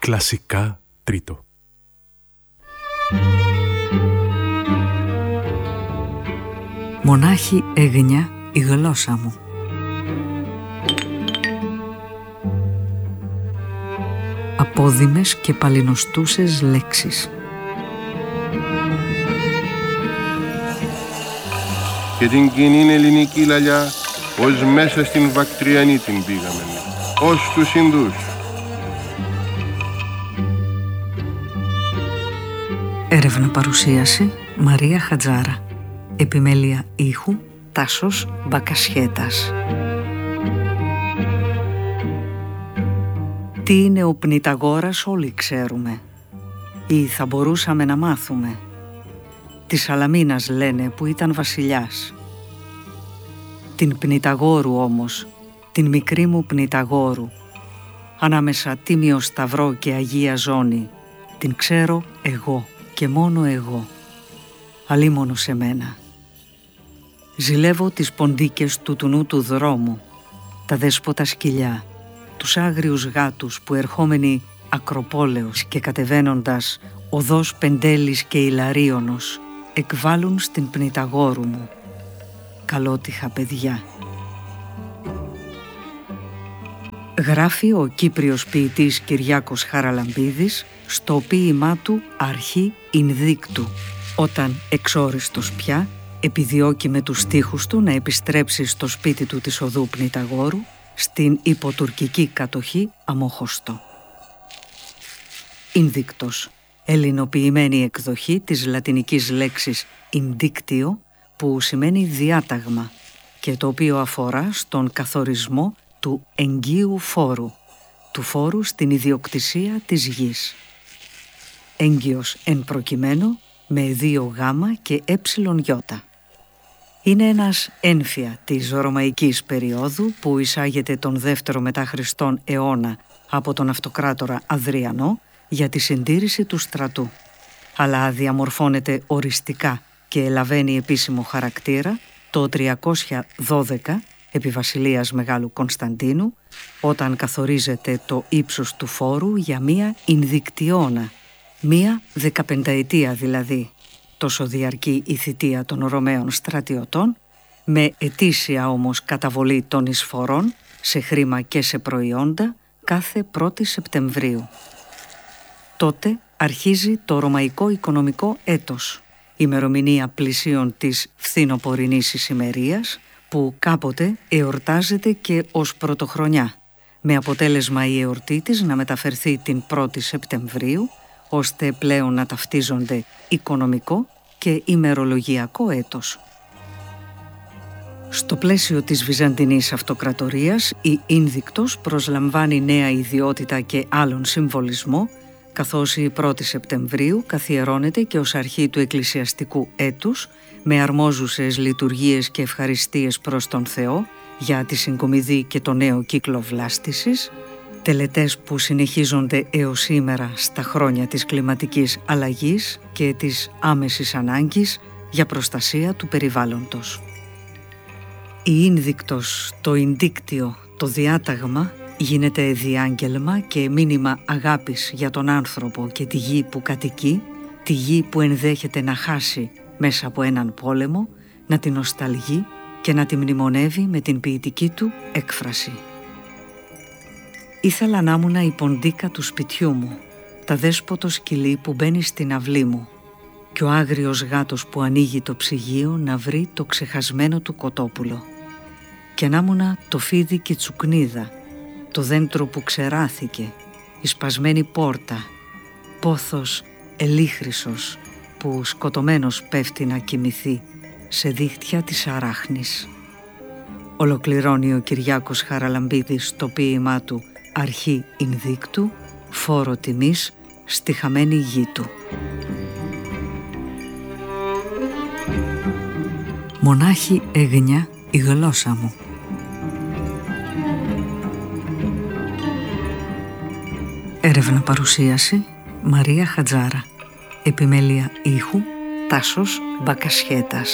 Κλασικά τρίτο. Μονάχη έγνια η γλώσσα μου. Απόδημες και παλινοστούσες λέξεις. Και την κοινή ελληνική λαλιά, ως μέσα στην Βακτριανή την πήγαμε, ως τους Ινδούς. Έρευνα παρουσίαση Μαρία Χατζάρα. Επιμέλεια ήχου Τάσος Μπακασχέτας. Τι είναι ο Πνηταγόρας όλοι ξέρουμε, ή θα μπορούσαμε να μάθουμε. Της Σαλαμίνας λένε που ήταν βασιλιάς. Την Πνηταγόρου όμως, την μικρή μου Πνηταγόρου, ανάμεσα Τίμιο Σταυρό και Αγία Ζώνη, την ξέρω εγώ και μόνο εγώ, αλίμονο σε μένα. Ζηλεύω τις ποντίκες του τουνού του δρόμου, τα δέσποτα σκυλιά, τους άγριους γάτους που ερχόμενοι Ακροπόλεως και κατεβαίνοντας οδός Πεντέλης και Ιλαρίωνος εκβάλλουν στην Πνηταγόρου μου. Καλότυχα παιδιά. Γράφει ο Κύπριος ποιητής Κυριάκος Χαραλαμπίδης στο ποίημά του «Αρχή Ινδίκτου», όταν εξόριστος πια επιδιώκει με τους στίχους του να επιστρέψει στο σπίτι του της οδού Πνηταγόρου, στην υποτουρκική κατοχή Αμόχωστο. Ινδίκτος, ελληνοποιημένη εκδοχή της λατινικής λέξης «indictio», που σημαίνει διάταγμα και το οποίο αφορά στον καθορισμό του εγγύου φόρου, του φόρου στην ιδιοκτησία της γης. Έγκυος εν προκειμένου με 2 γάμα και γιώτα. Είναι ένας ένφια της ρωμαϊκής περίοδου που εισάγεται τον 2ο μετά Χριστόν αιώνα από τον αυτοκράτορα Αδριανό για τη συντήρηση του στρατού, αλλά διαμορφώνεται οριστικά και ελαβαίνει επίσημο χαρακτήρα το 312 επί βασιλείας Μεγάλου Κωνσταντίνου, όταν καθορίζεται το ύψος του φόρου για μία Ινδικτιώνα, μία 15ετία δηλαδή, τόσο διαρκεί η θητεία των Ρωμαίων στρατιωτών, με ετήσια όμως καταβολή των εισφορών σε χρήμα και σε προϊόντα κάθε 1η Σεπτεμβρίου. Τότε αρχίζει το ρωμαϊκό οικονομικό έτος, ημερομηνία πλησίων της φθινοπορεινής ησημερίας, που κάποτε εορτάζεται και ως πρωτοχρονιά, με αποτέλεσμα η εορτή της να μεταφερθεί την 1η Σεπτεμβρίου, ώστε πλέον να ταυτίζονται οικονομικό και ημερολογιακό έτος. Στο πλαίσιο της Βυζαντινής Αυτοκρατορίας, η Ίνδικτος προσλαμβάνει νέα ιδιότητα και άλλον συμβολισμό, καθώς η 1η Σεπτεμβρίου καθιερώνεται και ως αρχή του εκκλησιαστικού έτους, με αρμόζουσες λειτουργίες και ευχαριστίες προς τον Θεό για τη συγκομιδή και το νέο κύκλο βλάστησης, τελετές που συνεχίζονται έως σήμερα στα χρόνια της κλιματικής αλλαγής και της άμεσης ανάγκης για προστασία του περιβάλλοντος. Η Ίνδικτος, το Ινδίκτιο, το διάταγμα, γίνεται διάγγελμα και μήνυμα αγάπης για τον άνθρωπο και τη γη που κατοικεί, τη γη που ενδέχεται να χάσει μέσα από έναν πόλεμο, να την νοσταλγεί και να τη μνημονεύει με την ποιητική του έκφραση. Ήθελα να ήμουν η ποντίκα του σπιτιού μου, τα δέσποτο σκυλί που μπαίνει στην αυλή μου και ο άγριος γάτος που ανοίγει το ψυγείο να βρει το ξεχασμένο του κοτόπουλο, και να ήμουν το φίδι και τσουκνίδα, το δέντρο που ξεράθηκε, η σπασμένη πόρτα, πόθος ελίχρυσος που σκοτωμένος πέφτει να κοιμηθεί σε δίχτυα της αράχνης. Ολοκληρώνει ο Κυριάκος Χαραλαμπίδης το ποίημά του «Αρχή Ινδίκτου», φόρο τιμής στη χαμένη γη του. Μονάχη έγνια η γλώσσα μου. Έρευνα παρουσίαση Μαρία Χατζάρα. Επιμέλεια ήχου Τάσος Μπακασχέτας.